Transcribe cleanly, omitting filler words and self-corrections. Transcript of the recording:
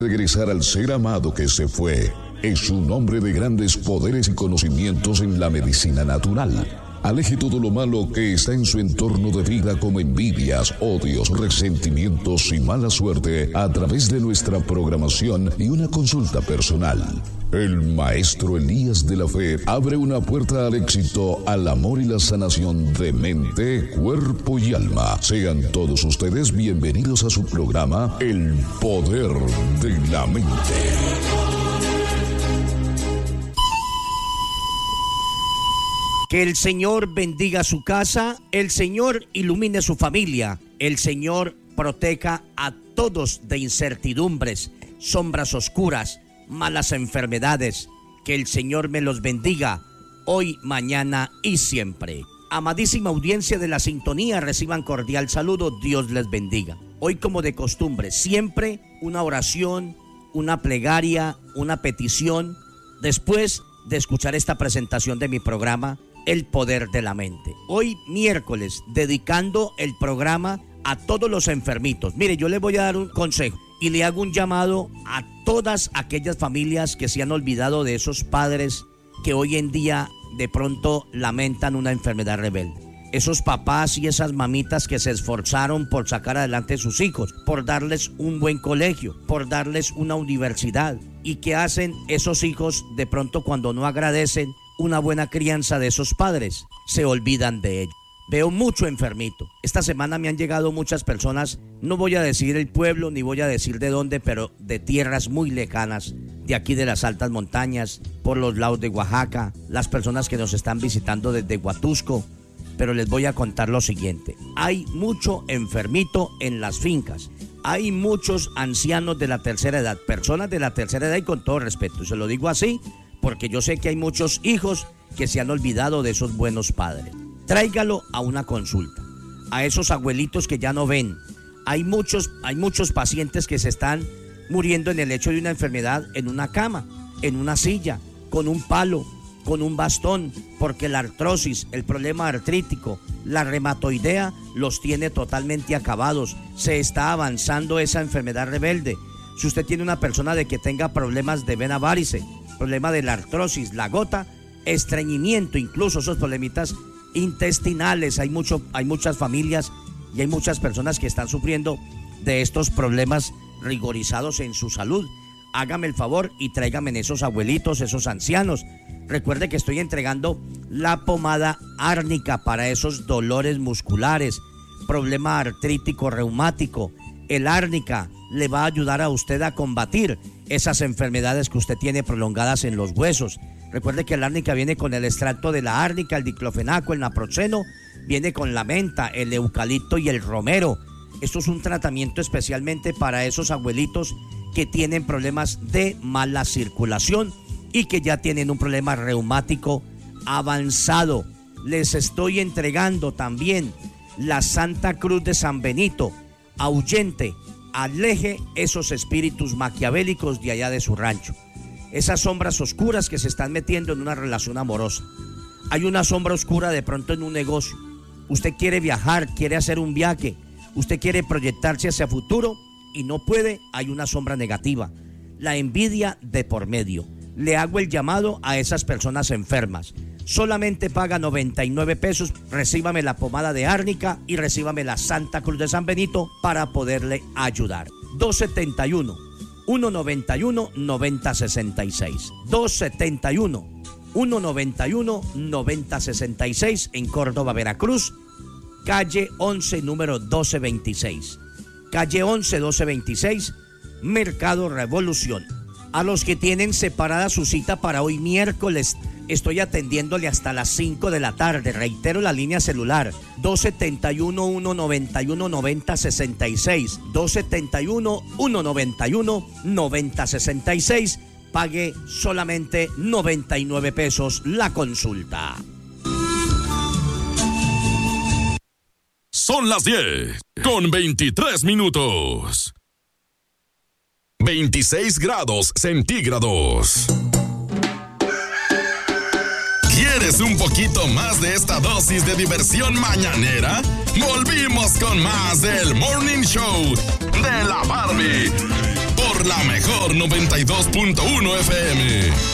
Regresar al ser amado que se fue. Es un hombre de grandes poderes y conocimientos en la medicina natural. Aleje todo lo malo que está en su entorno de vida, como envidias, odios, resentimientos y mala suerte, a través de nuestra programación y una consulta personal. El maestro Elías de la Fe abre una puerta al éxito, al amor y la sanación de mente, cuerpo y alma. Sean todos ustedes bienvenidos a su programa El Poder de la Mente. Que el Señor bendiga su casa, el Señor ilumine su familia, el Señor proteja a todos de incertidumbres, sombras oscuras, malas enfermedades. Que el Señor me los bendiga hoy, mañana y siempre. Amadísima audiencia de la sintonía, reciban cordial saludo, Dios les bendiga. Hoy, como de costumbre, siempre una oración, una plegaria, una petición, después de escuchar esta presentación de mi programa, El Poder de la Mente. Hoy miércoles, dedicando el programa a todos los enfermitos. Mire, yo les voy a dar un consejo y le hago un llamado a todas aquellas familias que se han olvidado de esos padres que hoy en día de pronto lamentan una enfermedad rebelde. Esos papás y esas mamitas que se esforzaron por sacar adelante a sus hijos, por darles un buen colegio, por darles una universidad. ¿Y qué hacen esos hijos de pronto cuando no agradecen una buena crianza de esos padres? Se olvidan de ellos. Veo mucho enfermito. Esta semana me han llegado muchas personas, no voy a decir el pueblo ni voy a decir de dónde, pero de tierras muy lejanas, de aquí de las altas montañas, por los lados de Oaxaca, las personas que nos están visitando desde Huatusco. Pero les voy a contar lo siguiente: hay mucho enfermito en las fincas, hay muchos ancianos de la tercera edad, personas de la tercera edad, y con todo respeto, se lo digo así, porque yo sé que hay muchos hijos que se han olvidado de esos buenos padres. Tráigalo a una consulta, a esos abuelitos que ya no ven. Hay muchos pacientes que se están muriendo en el lecho de una enfermedad, en una cama, en una silla, con un palo, con un bastón, porque la artrosis, el problema artrítico, la reumatoidea los tiene totalmente acabados. Se está avanzando esa enfermedad rebelde. Si usted tiene una persona de que tenga problemas de vena varice, problema de la artrosis, la gota, estreñimiento, incluso esos problemitas intestinales, hay muchas familias y hay muchas personas que están sufriendo de estos problemas rigorizados en su salud. Hágame el favor y tráigame esos abuelitos, esos ancianos. Recuerde que estoy entregando la pomada árnica para esos dolores musculares, problema artrítico, reumático. El árnica le va a ayudar a usted a combatir esas enfermedades que usted tiene prolongadas en los huesos. Recuerde que el árnica viene con el extracto de la árnica, el diclofenaco, el naproxeno, viene con la menta, el eucalipto y el romero. Esto es un tratamiento especialmente para esos abuelitos que tienen problemas de mala circulación y que ya tienen un problema reumático avanzado. Les estoy entregando también la Santa Cruz de San Benito. Ahuyente, aleje esos espíritus maquiavélicos de allá de su rancho, esas sombras oscuras que se están metiendo en una relación amorosa. Hay una sombra oscura de pronto en un negocio. Usted quiere viajar, quiere hacer un viaje, usted quiere proyectarse hacia futuro y no puede. Hay una sombra negativa, la envidia de por medio. Le hago el llamado a esas personas enfermas. Solamente paga 99 pesos, recíbame la pomada de árnica y recíbame la Santa Cruz de San Benito para poderle ayudar. 271-191-9066. 271-191-9066 en Córdoba, Veracruz, calle 11, número 1226. Calle 11, 1226, Mercado Revolución. A los que tienen separada su cita para hoy miércoles, estoy atendiéndole hasta las 5 de la tarde. Reitero la línea celular, 271-191-9066. 271-191-9066. Pague solamente 99 pesos la consulta. Son las 10 con 23 minutos. 26 grados centígrados. ¿Quieres un poquito más de esta dosis de diversión mañanera? Volvimos con más del Morning Show de la Barbie por por la mejor 92.1 FM.